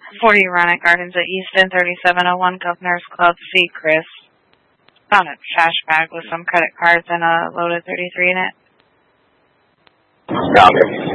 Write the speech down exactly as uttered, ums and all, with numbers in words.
forty Ronick Gardens at Easton, thirty-seven oh one Governor's Club, C. Chris. Found a trash bag with some credit cards and a loaded thirty-three in it. Copy.